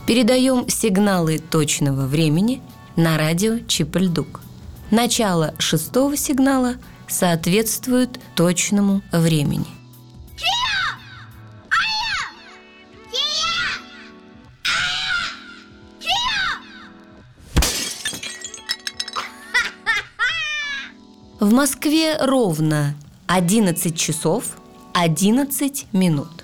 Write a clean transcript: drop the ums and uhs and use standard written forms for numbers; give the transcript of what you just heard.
Передаем сигналы точного времени на радио Чип-Ль-Дук. Начало 6-го сигнала соответствует точному времени. В Москве ровно 11 часов 11 минут.